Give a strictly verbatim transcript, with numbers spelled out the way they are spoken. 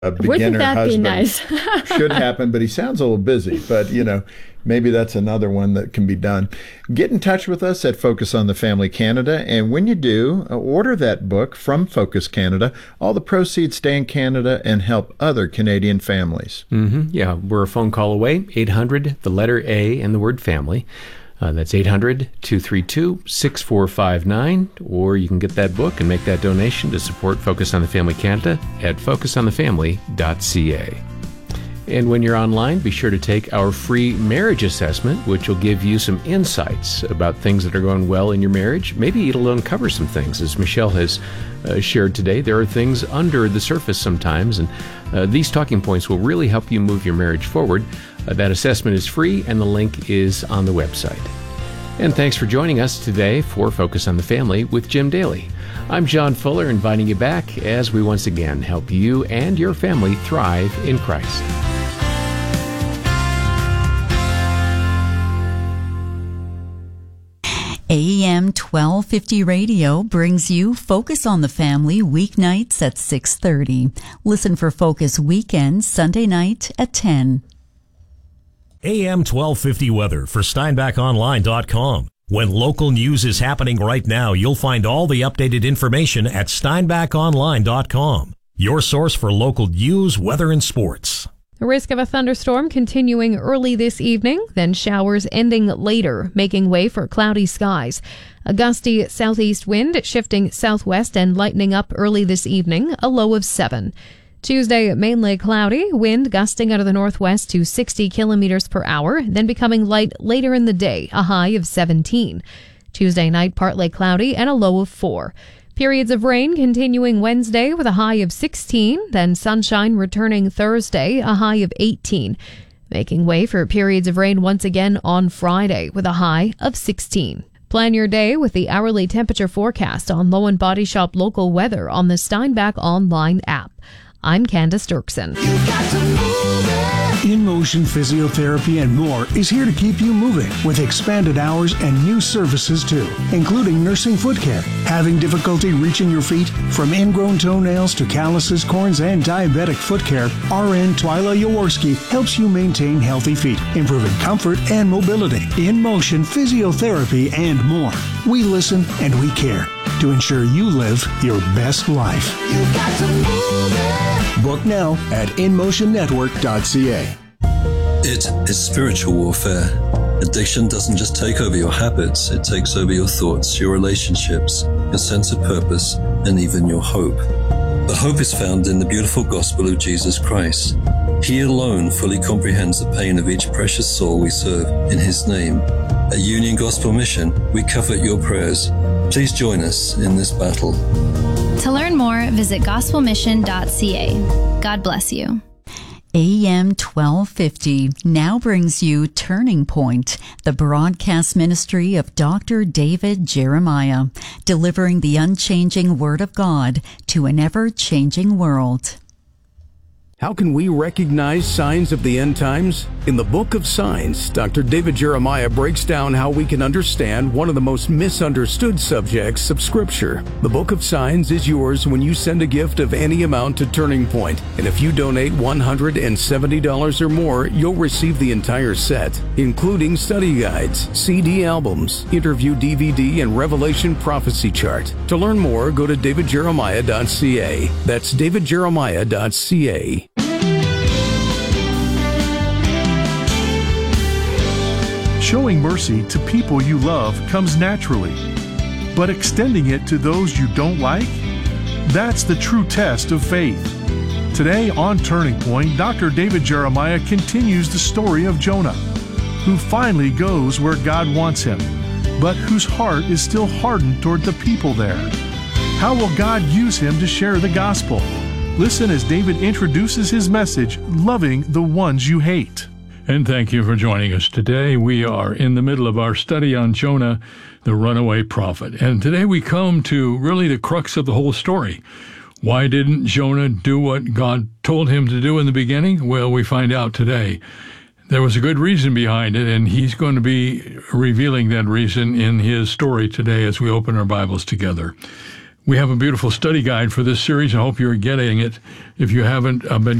a beginner Wouldn't that husband be nice? should happen, but he sounds a little busy. But, you know, maybe that's another one that can be done. Get in touch with us at Focus on the Family Canada, and when you do, order that book from Focus Canada. All the proceeds stay in Canada and help other Canadian families. Mm-hmm. Yeah, we're a phone call away, eight hundred, the letter A, and the word family. Uh, that's eight hundred, two three two, six four five nine, or you can get that book and make that donation to support Focus on the Family Canada at focus on the family dot c a. And when you're online, be sure to take our free marriage assessment, which will give you some insights about things that are going well in your marriage. Maybe it'll uncover some things. As Michelle has uh, shared today, there are things under the surface sometimes, and uh, these talking points will really help you move your marriage forward. Uh, that assessment is free, and the link is on the website. And thanks for joining us today for Focus on the Family with Jim Daly. I'm John Fuller, inviting you back as we once again help you and your family thrive in Christ. A M twelve fifty Radio brings you Focus on the Family weeknights at six thirty. Listen for Focus Weekends Sunday night at ten. A M twelve fifty weather for Steinbach Online dot com. When local news is happening right now, you'll find all the updated information at Steinbach Online dot com. Your source for local news, weather, and sports. The risk of a thunderstorm continuing early this evening, then showers ending later, making way for cloudy skies. A gusty southeast wind shifting southwest and lightening up early this evening, a low of seven. Tuesday, mainly cloudy, wind gusting out of the northwest to sixty kilometers per hour, then becoming light later in the day, a high of seventeen. Tuesday night, partly cloudy and a low of four. Periods of rain continuing Wednesday with a high of sixteen, then sunshine returning Thursday, a high of eighteen. Making way for periods of rain once again on Friday with a high of sixteen. Plan your day with the hourly temperature forecast on Low and Body Shop local weather on the Steinbach Online app. I'm Candace Dirksen. In Motion Physiotherapy and more is here to keep you moving with expanded hours and new services too, including nursing foot care. Having difficulty reaching your feet? From ingrown toenails to calluses, corns, and diabetic foot care, R N Twyla Jaworski helps you maintain healthy feet, improving comfort and mobility. In Motion Physiotherapy and more. We listen and we care to ensure you live your best life. You got to move it. Book now at in motion network dot c a. It is spiritual warfare. Addiction doesn't just take over your habits, it takes over your thoughts, your relationships, your sense of purpose, and even your hope. The hope is found in the beautiful gospel of Jesus Christ. He alone fully comprehends the pain of each precious soul we serve in His name. At Union Gospel Mission, we covet your prayers. Please join us in this battle. To learn more, visit gospel mission dot c a. God bless you. A M twelve fifty now brings you Turning Point, the broadcast ministry of Doctor David Jeremiah, delivering the unchanging Word of God to an ever-changing world. How can we recognize signs of the end times? In the Book of Signs, Doctor David Jeremiah breaks down how we can understand one of the most misunderstood subjects of Scripture. The Book of Signs is yours when you send a gift of any amount to Turning Point. And if you donate one hundred seventy dollars or more, you'll receive the entire set, including study guides, C D albums, interview D V D, and Revelation prophecy chart. To learn more, go to david jeremiah dot c a. That's david jeremiah dot c a. Showing mercy to people you love comes naturally, but extending it to those you don't like? That's the true test of faith. Today on Turning Point, Doctor David Jeremiah continues the story of Jonah, who finally goes where God wants him, but whose heart is still hardened toward the people there. How will God use him to share the gospel? Listen as David introduces his message, Loving the Ones You Hate. And thank you for joining us today. We are in the middle of our study on Jonah, the runaway prophet. And today we come to really the crux of the whole story. Why didn't Jonah do what God told him to do in the beginning? Well, we find out today. There was a good reason behind it, and he's going to be revealing that reason in his story today as we open our Bibles together. We have a beautiful study guide for this series. I hope you're getting it. If you haven't uh, been